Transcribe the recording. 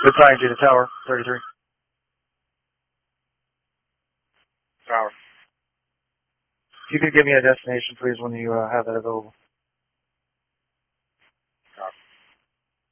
Good sign, to the tower, 33. Tower. If you could give me a destination, please, when you have that available.